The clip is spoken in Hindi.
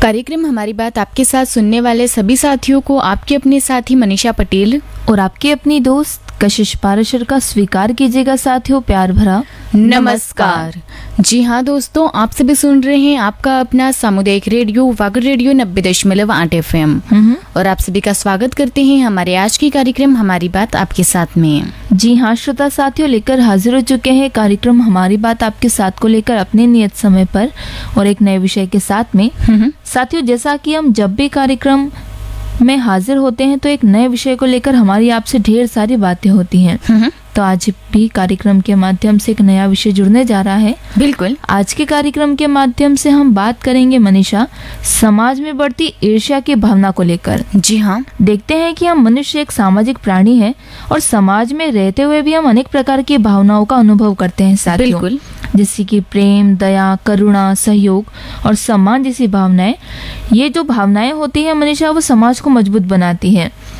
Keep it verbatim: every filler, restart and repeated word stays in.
कार्यक्रम हमारी बात आपके साथ सुनने वाले सभी साथियों को आपके अपने साथी मनीषा पटेल और आपकी अपनी दोस्त कशिश पाराशर का स्वीकार कीजिएगा साथियों प्यार भरा नमस्कार। जी हाँ दोस्तों, आप सभी सुन रहे हैं आपका अपना सामुदायिक रेडियो वागर रेडियो नब्बे दशमलव आठ एफ एम और आप सभी का स्वागत करते हैं हमारे आज के कार्यक्रम हमारी बात आपके साथ में। जी हाँ श्रोता साथियों, लेकर हाजिर हो चुके हैं कार्यक्रम हमारी बात आपके साथ को लेकर अपने नियत समय पर और एक नए विषय के साथ में। साथियों, जैसा कि हम जब भी कार्यक्रम में हाजिर होते हैं तो एक नए विषय को लेकर हमारी आपसे ढेर सारी बातें होती हैं। तो आज भी कार्यक्रम के माध्यम से एक नया विषय जुड़ने जा रहा है। बिल्कुल, आज के कार्यक्रम के माध्यम से हम बात करेंगे मनीषा, समाज में बढ़ती ईर्ष्या की भावना को लेकर। जी हाँ, देखते हैं कि हम मनुष्य एक सामाजिक प्राणी है और समाज में रहते हुए भी हम अनेक प्रकार की भावनाओं का अनुभव करते हैं साथियों। बिल्कुल, जैसे कि प्रेम, दया, करुणा, सहयोग और सम्मान जैसी भावनाएं। ये जो भावनाएं होती हैं मनीषा, वो समाज को मजबूत बनाती हैं।